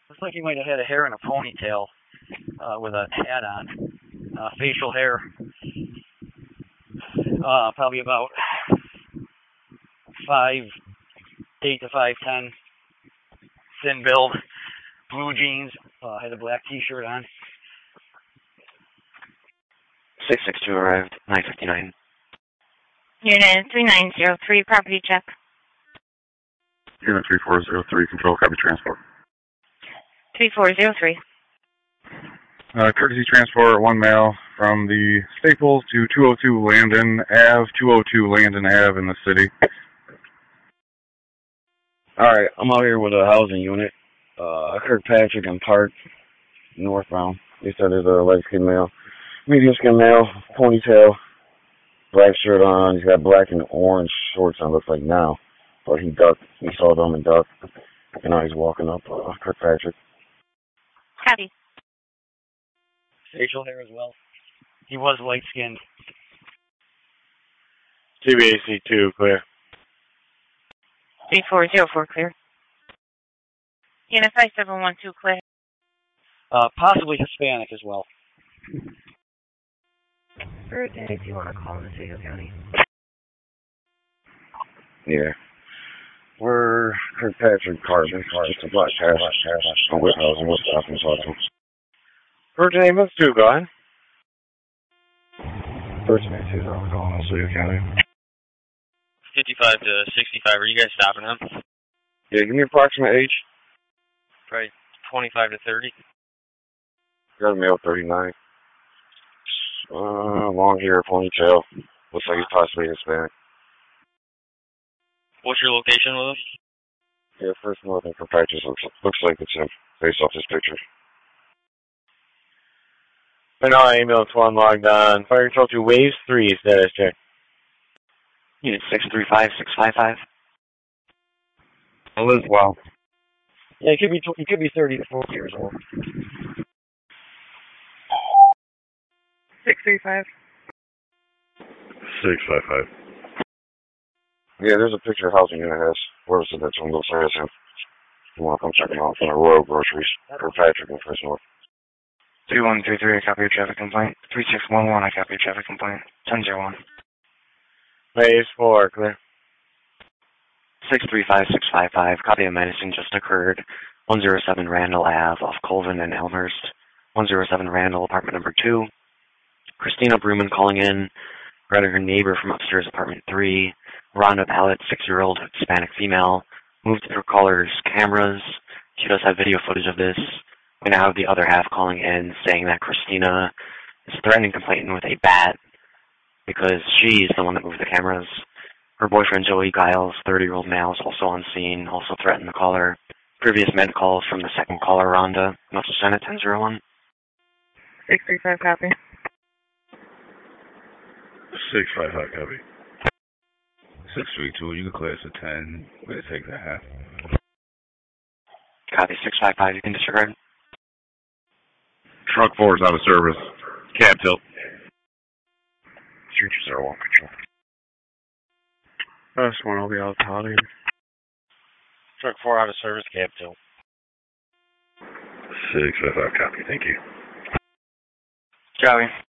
Looks like he might have had a hair in a ponytail with a hat on. Facial hair. Probably about 5'8" to 5'10". Thin build. Blue jeans. Had a black t-shirt on. 662 arrived. 959. Unit 3903, property check. Unit 3403, control, copy transport. 3403. Courtesy transport, one mail from the Staples to 202 Landon Ave, 202 Landon Ave in the city. Alright, I'm out here with a housing unit. Kirkpatrick and Park, northbound. They said there's a light skin male. Medium skin male, ponytail, black shirt on. He's got black and orange shorts on, looks like now. But he ducked. He saw them and ducked. And now he's walking up Kirkpatrick. Copy. Facial hair as well. He was light skinned. TBAC 2, clear. 3404, clear. Unit 5712, clear. Possibly Hispanic as well. Birthday, if you want to call in the Oswego County. Yeah. We're Kirkpatrick Park. Just a black hair. I'm with housing. We'll stop and talk to him. Birthday name is 2, go ahead. Birthday name 2, I'm calling Oswego County. 55 to 65, are you guys stopping him? Yeah, give me approximate age. Probably 25 to 30. Got a male, 39. Long hair, ponytail. Looks like he's possibly Hispanic. What's your location with him? Yeah, first northern Kirkpatrick looks like it's him, based off this picture. Right now, ambulance 1 logged on. Fire control 2, waves 3, status check. Unit 635-655. All is well. Yeah, he could be 30 to 40 years old. 635. 655. Yeah, there's a picture of housing unit has. Whoever said that to him, looks like it's him. You want to come check him out from the Royal Groceries, Kirkpatrick and First North. 3133, I copy your traffic complaint. 3611, I copy your traffic complaint. 1001. Waves 4, clear. 635-655, copy of menacing just occurred. 107 Randall Ave off Colvin and Elmhurst. 107 Randall, apartment number 2. Christina Bruman calling in, regarding her neighbor from upstairs, apartment 3. Rhonda Pallett, 6-year-old Hispanic female, moved her caller's cameras. She does have video footage of this. We now have the other half calling in, saying that Christina is threatening complainant with a bat because she's the one that moved the cameras. Her boyfriend, Joey Giles, 30-year-old male, is also on scene, also threatened the caller. Previous med calls from the second caller, Rhonda, also sent at 1001. 635, copy. 655, copy. 632, you can clear us at 10. We're going to take the half. Copy, 655, you can disregard. Truck 4 is out of service. Cab tilt. 3201, control. First one will be out of Truck 4 out of service, cab tilt. 655, copy, thank you. Copy.